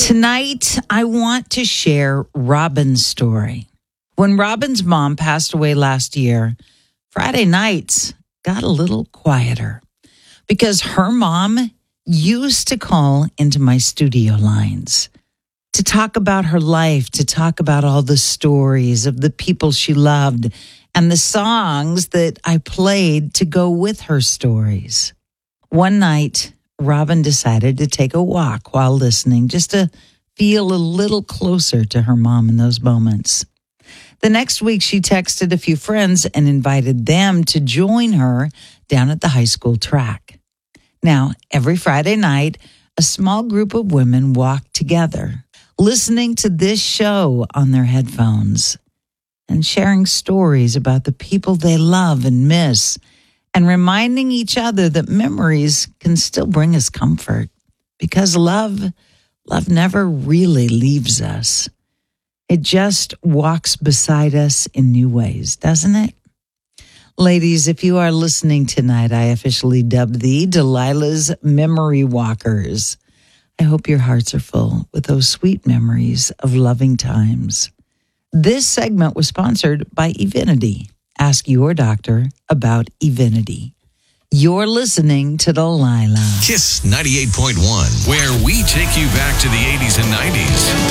Tonight, I want to share Robin's story. When Robin's mom passed away last year, Friday nights got a little quieter because her mom used to call into my studio lines to talk about her life, to talk about all the stories of the people she loved and the songs that I played to go with her stories. One night, Robin decided to take a walk while listening, just to feel a little closer to her mom in those moments. The next week, she texted a few friends and invited them to join her down at the high school track. Now, every Friday night, a small group of women walk together, listening to this show on their headphones and sharing stories about the people they love and miss, and reminding each other that memories can still bring us comfort because love never really leaves us. It just walks beside us in new ways, doesn't it? Ladies, if you are listening tonight, I officially dubbed thee Delilah's Memory Walkers. I hope your hearts are full with those sweet memories of loving times. This segment was sponsored by Evenity. Ask your doctor about Evenity. You're listening to Delilah. Kiss 98.1, where we take you back to the 80s and 90s.